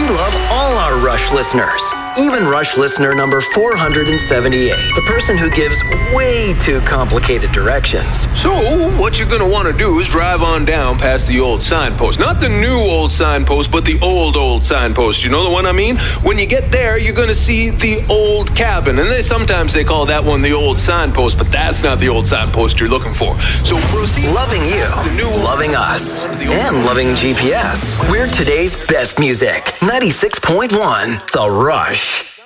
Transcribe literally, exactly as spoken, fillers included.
love all our Rush listeners. Even Rush listener number four hundred seventy-eight, the person who gives way too complicated directions. So, what you're going to want to do is drive on down past the old signpost. Not the new old signpost, but the old, old signpost. You know the one I mean? When you get there, you're going to see the old cabin. And they sometimes they call that one the old signpost, but that's not the old signpost you're looking for. So proceed. Loving you, loving us, and loving G P S. We're today's best music. ninety-six point one, The Rush.